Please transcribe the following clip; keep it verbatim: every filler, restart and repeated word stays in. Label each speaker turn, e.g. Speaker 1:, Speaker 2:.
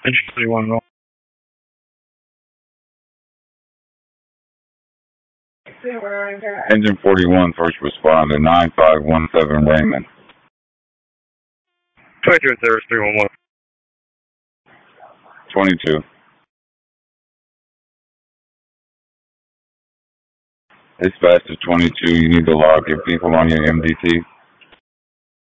Speaker 1: Engine forty-one, roll.
Speaker 2: Engine forty-one, first responder, nine five one seven Raymond.
Speaker 1: twenty-two at service, three one one.
Speaker 2: twenty-two. Dispatch to twenty-two, you need to log your people on your M D T.